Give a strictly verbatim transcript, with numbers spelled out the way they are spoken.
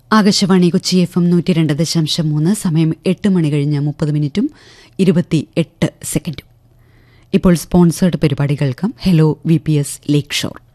Akashvani Kochi F M നൂറ്റി രണ്ട് ദശാംശം മൂന്ന്. സമയം എട്ട് മണി കഴിഞ്ഞ് മുപ്പത് മിനിറ്റും ഇരുപത്തി എട്ട് സെക്കൻഡും. ഇപ്പോൾ സ്പോൺസേർഡ് പരിപാടി കേൾക്കാം. ഹലോ വി പി എസ് ലേക്ക് ഷോർ.